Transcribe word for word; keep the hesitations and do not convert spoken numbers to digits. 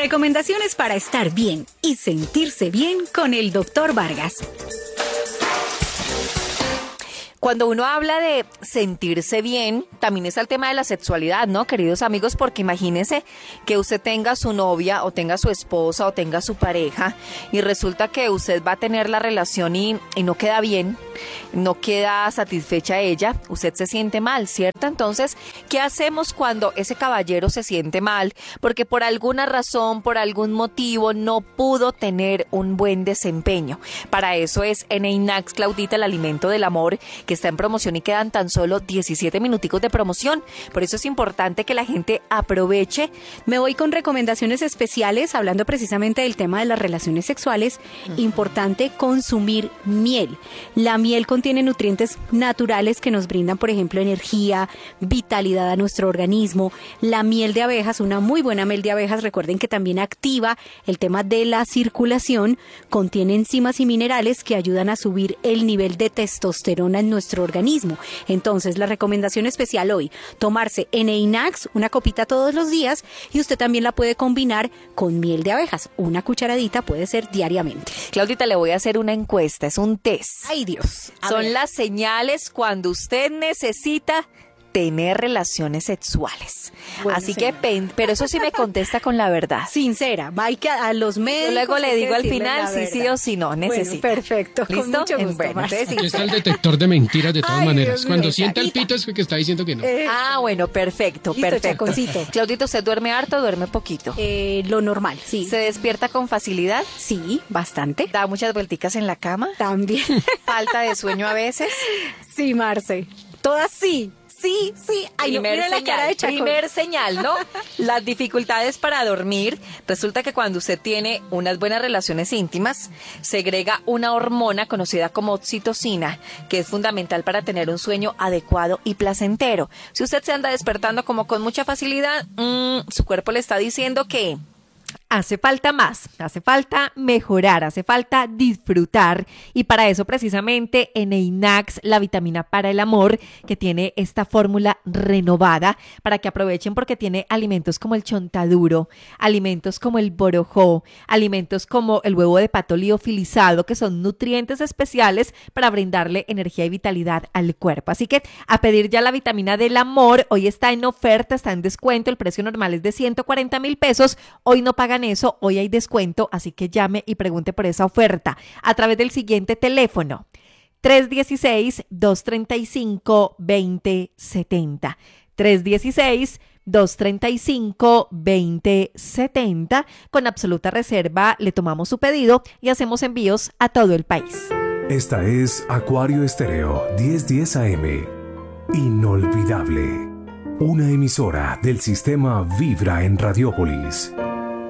Recomendaciones para estar bien y sentirse bien con el doctor Vargas. Cuando uno habla de sentirse bien, también está el tema de la sexualidad, ¿no, queridos amigos? Porque imagínense que usted tenga su novia o tenga su esposa o tenga su pareja y resulta que usted va a tener la relación y, y no queda bien, no queda satisfecha ella, usted se siente mal, ¿cierto? Entonces, ¿qué hacemos cuando ese caballero se siente mal? Porque por alguna razón, por algún motivo, no pudo tener un buen desempeño. Para eso es Eneinax, Claudita, el alimento del amor, que está en promoción y quedan tan solo diecisiete minuticos de promoción. Por eso es importante que la gente aproveche. Me voy con recomendaciones especiales, hablando precisamente del tema de las relaciones sexuales. Uh-huh. Importante consumir miel. La miel contiene nutrientes naturales que nos brindan, por ejemplo, energía, vitalidad a nuestro organismo. La miel de abejas, una muy buena miel de abejas, recuerden que también activa el tema de la circulación, contiene enzimas y minerales que ayudan a subir el nivel de testosterona en nuestro organismo. Entonces, la recomendación especial hoy, tomarse Eneinax, una copita todos los días, y usted también la puede combinar con miel de abejas. Una cucharadita puede ser diariamente. Claudita, le voy a hacer una encuesta, es un test. Ay, Dios. A Son ver. las señales cuando usted necesita tener relaciones sexuales. Bueno, Así señora. que, pen, pero eso sí me contesta con la verdad. Sincera, va que a los médicos. Yo luego le digo al decirles final si sí o si no necesita. Bueno, perfecto, ¿listo? con mucho gusto, Bueno, Marce. entonces, Aquí está el detector de mentiras de todas Ay, maneras. Dios mío, Cuando sienta el Sarita. pito es porque está diciendo que no. Eh, Ah, bueno, perfecto, Listo, perfecto. Chaconcito. Claudito, ¿usted duerme harto o duerme poquito? eh, lo normal, sí. ¿Se despierta con facilidad? Sí, bastante. ¿Da muchas vuelticas en la cama? También. ¿Falta de sueño a veces? Sí, Marce. Todas sí. Sí, sí. Ay, no, Primer mira la señal, cara de Chacón. primer señal, ¿no? Las dificultades para dormir. Resulta que cuando usted tiene unas buenas relaciones íntimas, segrega una hormona conocida como oxitocina, que es fundamental para tener un sueño adecuado y placentero. Si usted se anda despertando como con mucha facilidad, mmm, su cuerpo le está diciendo que hace falta más, hace falta mejorar, hace falta disfrutar, y para eso precisamente Eneinax, la vitamina para el amor, que tiene esta fórmula renovada para que aprovechen, porque tiene alimentos como el chontaduro, alimentos como el borojó, alimentos como el huevo de pato liofilizado, que son nutrientes especiales para brindarle energía y vitalidad al cuerpo. Así que a pedir ya la vitamina del amor. Hoy está en oferta, está en descuento, el precio normal es de ciento cuarenta mil pesos, hoy no pagan eso, hoy hay descuento, así que llame y pregunte por esa oferta a través del siguiente teléfono: tres uno seis, dos tres cinco, dos cero siete cero, tres uno seis, dos tres cinco, dos cero siete cero. Con absoluta reserva le tomamos su pedido y hacemos envíos a todo el país. Esta es Acuario Estéreo diez diez A M. Inolvidable. Una emisora del sistema Vibra en Radiópolis.